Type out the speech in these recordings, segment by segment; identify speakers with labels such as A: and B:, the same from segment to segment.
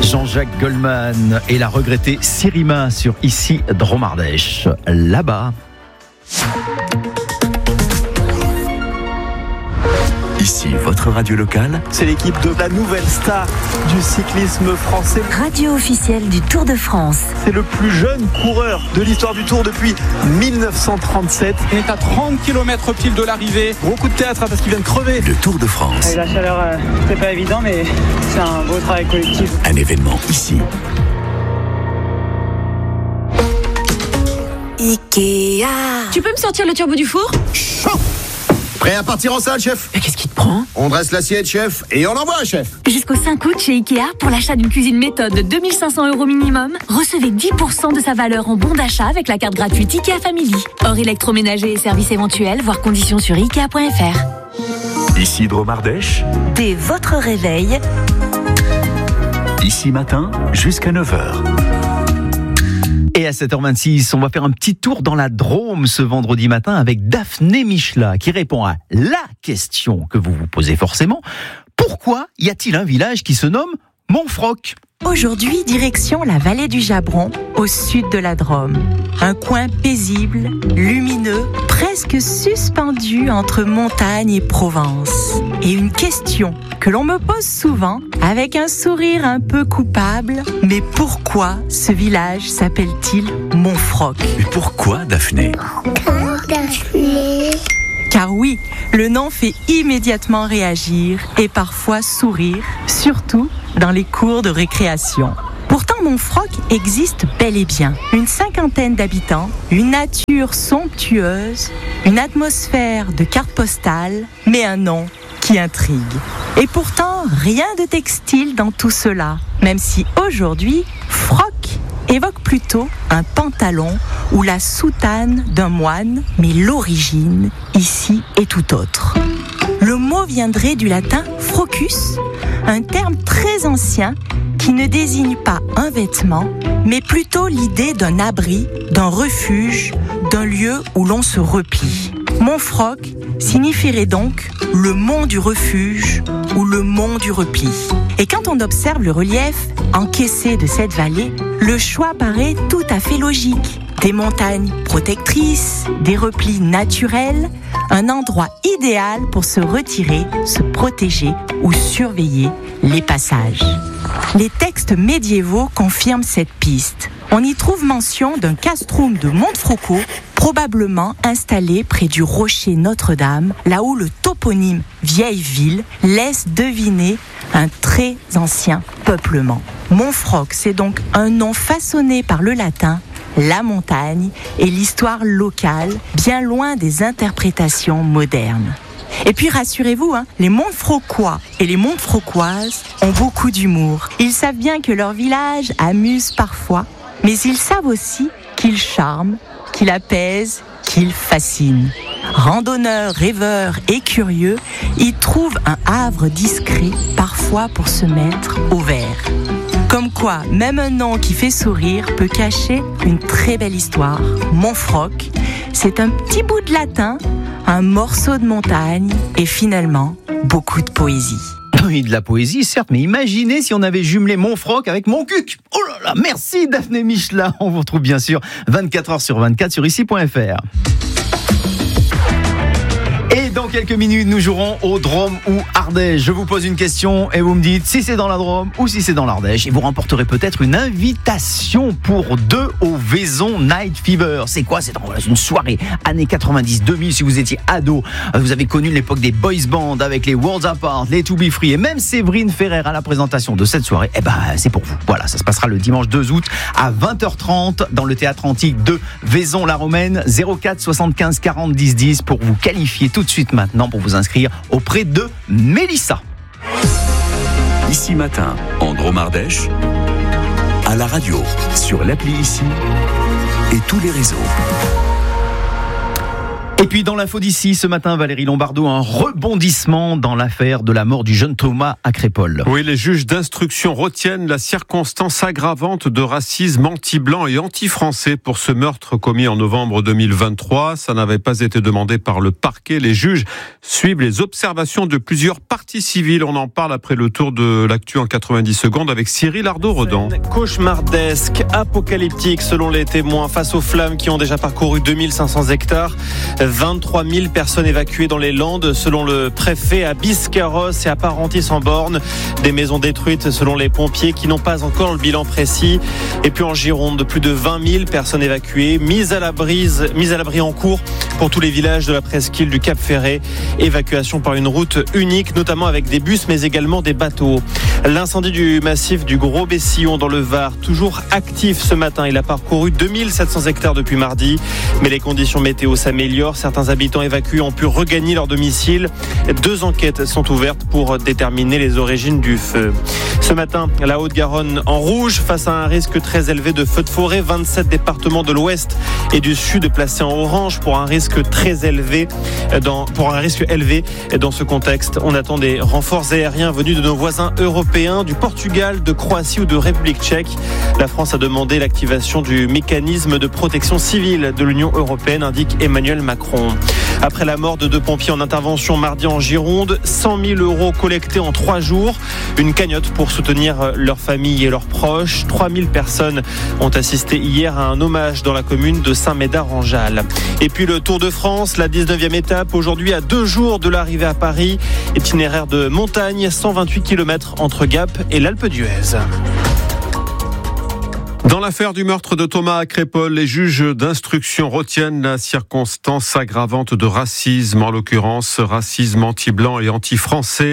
A: Jean-Jacques Goldman et la regrettée Sirima sur Ici Dromardèche. Là-bas.
B: Ici, votre radio locale.
C: C'est l'équipe de la nouvelle star du cyclisme français.
D: Radio officielle du Tour de France.
C: C'est le plus jeune coureur de l'histoire du Tour depuis 1937.
E: On est à 30 km pile de l'arrivée.
C: Gros coup de théâtre parce qu'il vient de crever.
B: Le Tour de France.
F: La chaleur, c'est pas évident, mais c'est un beau travail collectif.
B: Un événement ici.
D: Ikea.
G: Tu peux me sortir le turbo du four ?
H: Prêt à partir en salle, chef ?
G: Mais qu'est-ce qui te prend ?
H: On dresse l'assiette, chef, et on envoie, chef.
G: Jusqu'au 5 août chez Ikea, pour l'achat d'une cuisine méthode de 2 500 € minimum, recevez 10% de sa valeur en bon d'achat avec la carte gratuite Ikea Family. Hors électroménager et services éventuels, voir conditions sur Ikea.fr.
B: Ici Dromardèche.
D: Dès votre réveil.
B: Ici matin, jusqu'à 9h.
A: Et à 7h26, on va faire un petit tour dans la Drôme ce vendredi matin avec Daphné Michela qui répond à la question que vous vous posez forcément. Pourquoi y a-t-il un village qui se nomme Montfroc ?
I: Aujourd'hui, direction la vallée du Jabron, au sud de la Drôme. Un coin paisible, lumineux, presque suspendu entre montagne et Provence. Et une question que l'on me pose souvent, avec un sourire un peu coupable, mais pourquoi ce village s'appelle-t-il Montfroc ?
B: Mais pourquoi, Daphné ?
I: Car oui, le nom fait immédiatement réagir et parfois sourire, surtout dans les cours de récréation. Pourtant, Montfroc existe bel et bien. Une 50aine d'habitants, une nature somptueuse, une atmosphère de carte postale, mais un nom qui intrigue. Et pourtant, rien de textile dans tout cela, même si aujourd'hui, froc évoque plutôt un pantalon ou la soutane d'un moine, mais l'origine, ici, est tout autre. Le mot viendrait du latin frocus, un terme très ancien qui ne désigne pas un vêtement, mais plutôt l'idée d'un abri, d'un refuge, d'un lieu où l'on se replie. Montfroc signifierait donc le mont du refuge ou le mont du repli. Et quand on observe le relief encaissé de cette vallée, le choix paraît tout à fait logique. Des montagnes protectrices, des replis naturels, un endroit idéal pour se retirer, se protéger ou surveiller les passages. Les textes médiévaux confirment cette piste. On y trouve mention d'un castrum de Montfroco, probablement installé près du rocher Notre-Dame, là où le toponyme Vieille Ville laisse deviner un très ancien peuplement. Montfroc, c'est donc un nom façonné par le latin, la montagne et l'histoire locale, bien loin des interprétations modernes. Et puis rassurez-vous, les Montfrocois et les Montfrocoises ont beaucoup d'humour. Ils savent bien que leur village amuse parfois, mais ils savent aussi qu'il charme, qu'il apaise, qu'il fascine. Randonneurs, rêveurs et curieux y trouvent un havre discret, parfois pour se mettre au vert. Comme quoi, même un nom qui fait sourire peut cacher une très belle histoire. Montfroc, c'est un petit bout de latin, un morceau de montagne et finalement, beaucoup de poésie.
A: Oui, de la poésie, certes, mais imaginez si on avait jumelé Montfroc avec Montcuq. Oh là là, merci Daphné Michela. On vous retrouve bien sûr 24h/24 sur ici.fr. Et dans quelques minutes, nous jouerons au Drôme ou Ardèche. Je vous pose une question et vous me dites si c'est dans la Drôme ou si c'est dans l'Ardèche. Et vous remporterez peut-être une invitation pour 2 au Vaison Night Fever. C'est quoi ? C'est une soirée années 90-2000. Si vous étiez ado, vous avez connu l'époque des boys bands avec les Worlds Apart, les To Be Free et même Séverine Ferrer à la présentation de cette soirée. Eh ben, c'est pour vous. Voilà, ça se passera le dimanche 2 août à 20h30 dans le théâtre antique de Vaison-la-Romaine. 04 75 40 10 10 pour vous qualifier tout de suite maintenant pour vous inscrire auprès de Mélissa.
B: Ici matin, en Dromardèche, à la radio, sur l'appli Ici et tous les réseaux.
A: Et puis dans l'info d'ici, ce matin, Valérie Lombardo, un rebondissement dans l'affaire de la mort du jeune Thomas à Crépol.
J: Oui, les juges d'instruction retiennent la circonstance aggravante de racisme anti-blanc et anti-français pour ce meurtre commis en novembre 2023. Ça n'avait pas été demandé par le parquet. Les juges suivent les observations de plusieurs parties civiles. On en parle après le tour de l'actu en 90 secondes avec Cyril Ardo-Rodan.
K: Cauchemardesque, apocalyptique selon les témoins face aux flammes qui ont déjà parcouru 2500 hectares. 23 000 personnes évacuées dans les Landes selon le préfet, à Biscarrosse et à Parentis-en-Born. Des maisons détruites selon les pompiers qui n'ont pas encore le bilan précis. Et puis en Gironde, plus de 20 000 personnes évacuées, mises à l'abri en cours pour tous les villages de la presqu'île du Cap-Ferret. Évacuation par une route unique, notamment avec des bus mais également des bateaux. L'incendie du massif du Gros Bessillon dans le Var, toujours actif ce matin. Il a parcouru 2700 hectares depuis mardi, mais les conditions météo s'améliorent. Certains habitants évacués ont pu regagner leur domicile. 2 enquêtes sont ouvertes pour déterminer les origines du feu. Ce matin, la Haute-Garonne en rouge face à un risque très élevé de feux de forêt. 27 départements de l'Ouest et du Sud placés en orange pour un risque très élevé. Pour un risque élevé dans ce contexte, on attend des renforts aériens venus de nos voisins européens, du Portugal, de Croatie ou de République tchèque. La France a demandé l'activation du mécanisme de protection civile de l'Union européenne, indique Emmanuel Macron. Après la mort de 2 pompiers en intervention mardi en Gironde, 100 000 € collectés en 3 jours. Une cagnotte pour soutenir leurs familles et leurs proches. 3 000 personnes ont assisté hier à un hommage dans la commune de Saint-Médard-en-Jalles. Et puis le Tour de France, la 19e étape, aujourd'hui à 2 jours de l'arrivée à Paris. Itinéraire de montagne, 128 km entre Gap et l'Alpe d'Huez.
J: Dans l'affaire du meurtre de Thomas à Crépol, les juges d'instruction retiennent la circonstance aggravante de racisme, en l'occurrence racisme anti-blanc et anti-français.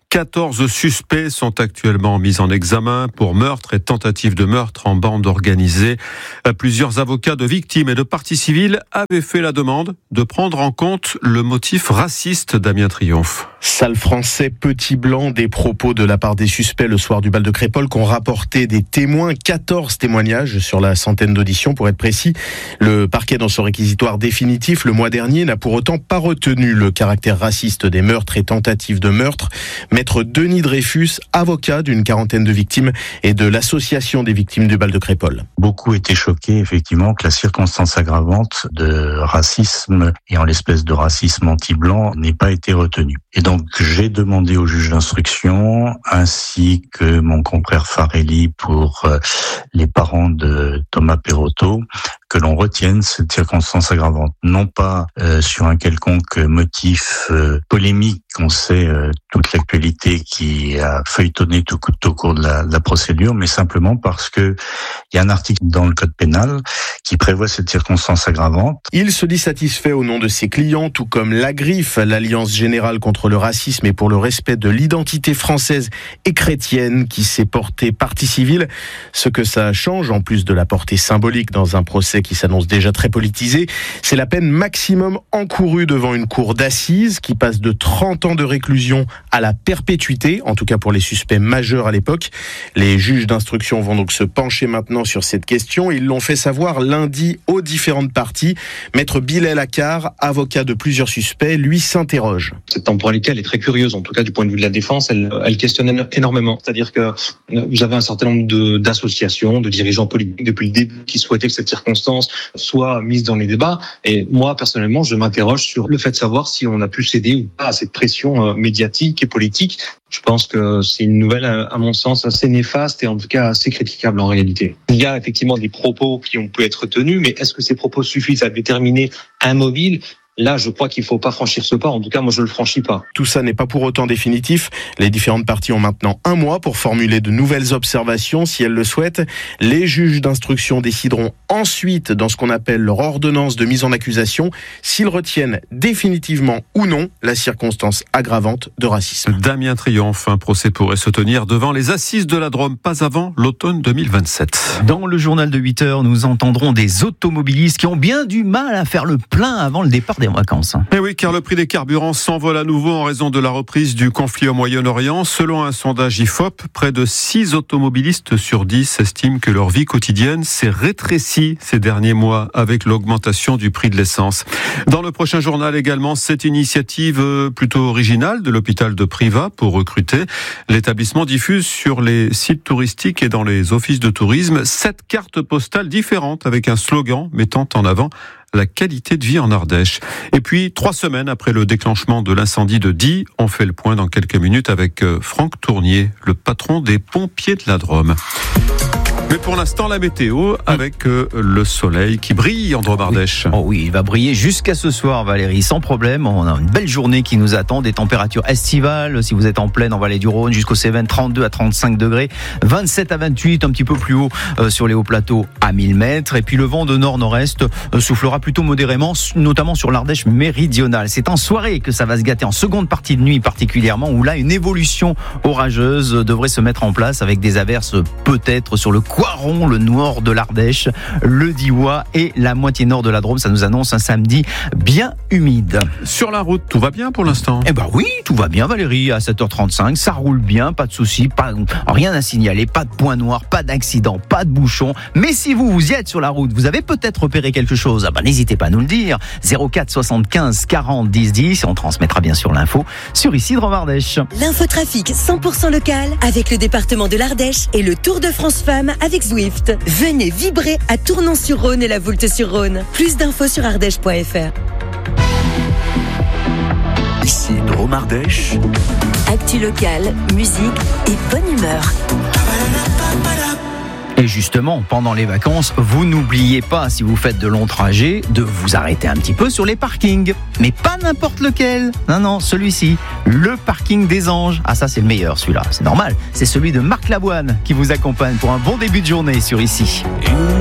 J: 14 suspects sont actuellement mis en examen pour meurtre et tentative de meurtre en bande organisée. Plusieurs avocats de victimes et de parties civiles avaient fait la demande de prendre en compte le motif raciste. Damien Triomphe.
L: Sale français, petit blanc, des propos de la part des suspects le soir du bal de Crépol qu'ont rapporté des témoins, 14 témoignages sur la centaine d'auditions pour être précis. Le parquet dans son réquisitoire définitif le mois dernier n'a pour autant pas retenu le caractère raciste des meurtres et tentatives de meurtre. Maître Denis Dreyfus, avocat d'une quarantaine de victimes et de l'association des victimes du bal de Crépol.
M: Beaucoup étaient choqués effectivement que la circonstance aggravante de racisme et en l'espèce de racisme anti-blanc n'ait pas été retenue. Et donc j'ai demandé au juge d'instruction ainsi que mon confrère Farelli pour les parents de Thomas Perotto que l'on retienne cette circonstance aggravante, non pas sur un quelconque motif polémique. On sait toute l'actualité qui a feuilletonné tout au cours de la procédure, mais simplement parce que il y a un article dans le code pénal qui prévoit cette circonstance aggravante.
L: Il se dit satisfait au nom de ses clients, tout comme l'AGRIF, l'Alliance Générale contre le Racisme et pour le respect de l'identité française et chrétienne, qui s'est portée partie civile. Ce que ça change, en plus de la portée symbolique dans un procès qui s'annonce déjà très politisé, c'est la peine maximum encourue devant une cour d'assises qui passe de 30 ans de réclusion à la perpétuité, en tout cas pour les suspects majeurs à l'époque. Les juges d'instruction vont donc se pencher maintenant sur cette question. Ils l'ont fait savoir lundi aux différentes parties. Maître Bilal Akar, avocat de plusieurs suspects, lui s'interroge.
N: Cette temporalité, elle est très curieuse, en tout cas du point de vue de la défense, elle questionne énormément. C'est-à-dire que vous avez un certain nombre d'associations, de dirigeants politiques depuis le début qui souhaitaient que cette circonstance soit mise dans les débats. Et moi, personnellement, je m'interroge sur le fait de savoir si on a pu céder ou pas à cette pression médiatique et politique. Je pense que c'est une nouvelle, à mon sens, assez néfaste et en tout cas assez critiquable en réalité. Il y a effectivement des propos qui ont pu être tenus, mais est-ce que ces propos suffisent à déterminer un mobile ? Là, je crois qu'il ne faut pas franchir ce pas. En tout cas, moi, je ne le franchis pas.
L: Tout ça n'est pas pour autant définitif. Les différentes parties ont maintenant 1 mois pour formuler de nouvelles observations si elles le souhaitent. Les juges d'instruction décideront ensuite, dans ce qu'on appelle leur ordonnance de mise en accusation, s'ils retiennent définitivement ou non la circonstance aggravante de racisme.
J: Damien Triomphe, un procès pourrait se tenir devant les assises de la Drôme, pas avant l'automne 2027.
A: Dans le journal de 8h, nous entendrons des automobilistes qui ont bien du mal à faire le plein avant le départ des vacances.
J: Et oui, car le prix des carburants s'envole à nouveau en raison de la reprise du conflit au Moyen-Orient. Selon un sondage IFOP, près de 6 automobilistes sur 10 estiment que leur vie quotidienne s'est rétrécie ces derniers mois avec l'augmentation du prix de l'essence. Dans le prochain journal également, cette initiative plutôt originale de l'hôpital de Privas pour recruter. L'établissement diffuse sur les sites touristiques et dans les offices de tourisme 7 cartes postales différentes avec un slogan mettant en avant la qualité de vie en Ardèche. Et puis, 3 semaines après le déclenchement de l'incendie de Die, on fait le point dans quelques minutes avec Franck Tournier, le patron des pompiers de la Drôme. Mais pour l'instant, la météo avec le soleil qui brille en Drôme-Ardèche.
A: Oh oui, il va briller jusqu'à ce soir, Valérie, sans problème. On a une belle journée qui nous attend, des températures estivales. Si vous êtes en pleine en vallée du Rhône, jusqu'aux Cévennes, 32 à 35 degrés, 27 à 28, un petit peu plus haut sur les hauts plateaux à 1000 mètres. Et puis le vent de nord-nord-est soufflera plutôt modérément, notamment sur l'Ardèche méridionale. C'est en soirée que ça va se gâter, en seconde partie de nuit particulièrement, où là, une évolution orageuse devrait se mettre en place avec des averses peut-être sur le Coiron, le nord de l'Ardèche, le Diois et la moitié nord de la Drôme. Ça nous annonce un samedi bien humide.
J: Sur la route, tout va bien pour l'instant?
A: Eh ben oui, tout va bien, Valérie. À 7h35, ça roule bien, pas de soucis, rien à signaler, pas de point noir, pas d'accident, pas de bouchon. Mais si vous y êtes sur la route, vous avez peut-être repéré quelque chose. N'hésitez pas à nous le dire. 04 75 40 10 10. On transmettra bien sûr l'info sur ici Drôme-Ardèche.
O: L'infotrafic 100% local avec le département de l'Ardèche et le Tour de France Femmes avec Zwift. Venez vibrer à Tournon-sur-Rhône et la Voulte-sur-Rhône. Plus d'infos sur ardèche.fr.
B: Ici Drôme-Ardèche.
D: Actu locale, musique et bonne humeur.
A: Et justement, pendant les vacances, vous n'oubliez pas, si vous faites de longs trajets, de vous arrêter un petit peu sur les parkings. Mais pas n'importe lequel. Non, celui-ci, le parking des Anges. Ah ça, c'est le meilleur, celui-là. C'est normal. C'est celui de Marc Lavoine qui vous accompagne pour un bon début de journée sur ici.
P: Une